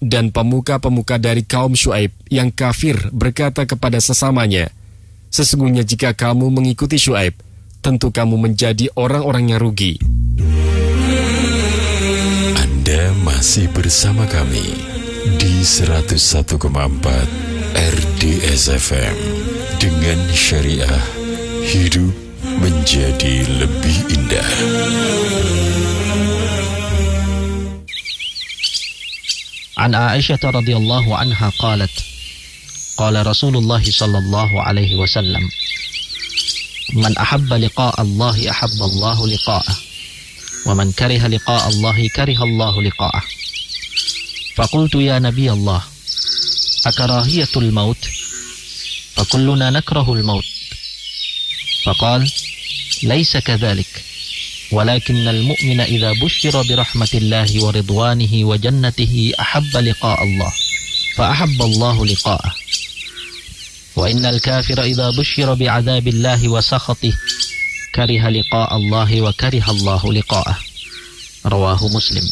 Dan pemuka-pemuka dari kaum Syuaib yang kafir berkata kepada sesamanya, sesungguhnya jika kamu mengikuti Syuaib, tentu kamu menjadi orang-orang yang rugi. Anda masih bersama kami di 101,4 RDS FM. Dengan syariah, hidup menjadi lebih indah. An Aisyah radhiyallahu anha qalat, qala Rasulullah sallallahu alaihi wasallam, man ahabba liqa'a Allah ahabba Allah liqa'ah, wa man kariha liqa'a Allah kariha Allah liqa'ah. Faqultu ya Nabi Allah, akarahiyatul maut? Fakulluna nakrahul maut. Faqal, laysa kadhalik, walakinnal mu'mina idza bushira birahmatillahi wa ridwanihi wa jannatihi ahabba liqa'a Allah, fa ahabba Allah liqa'ah. Wa innal kafira idza bushira bi'adzabillahi wa sakhatihi kariha liqa'a Allah wa kariha Allah liqa'ah. Rawahu Muslim.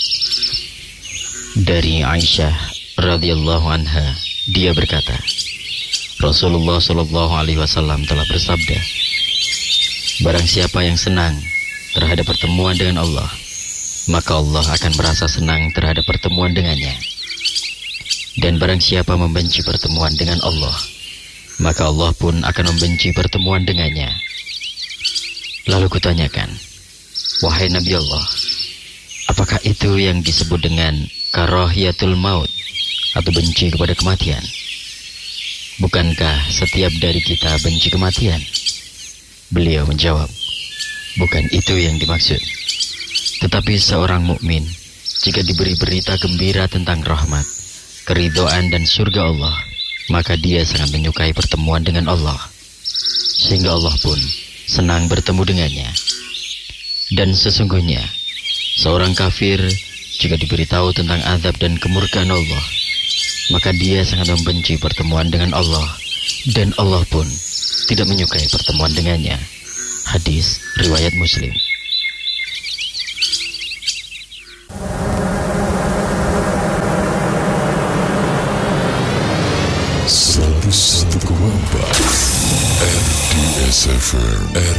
Dari Aisyah radhiyallahu anha, dia berkata, Rasulullah sallallahu alaihi wasallam telah bersabda, barang siapa yang senang terhadap pertemuan dengan Allah, maka Allah akan merasa senang terhadap pertemuan dengannya. Dan barang siapa membenci pertemuan dengan Allah, maka Allah pun akan membenci pertemuan dengannya. Lalu kutanyakan, wahai Nabi Allah, apakah itu yang disebut dengan karahiyatul maut, atau benci kepada kematian? Bukankah setiap dari kita benci kematian? Beliau menjawab, bukan itu yang dimaksud. Tetapi seorang mukmin jika diberi berita gembira tentang rahmat, keridhaan dan surga Allah, maka dia sangat menyukai pertemuan dengan Allah, sehingga Allah pun senang bertemu dengannya. Dan sesungguhnya seorang kafir jika diberitahu tentang azab dan kemurkaan Allah, maka dia sangat membenci pertemuan dengan Allah, dan Allah pun tidak menyukai pertemuan dengannya. Hadis riwayat Muslim. RDS FM.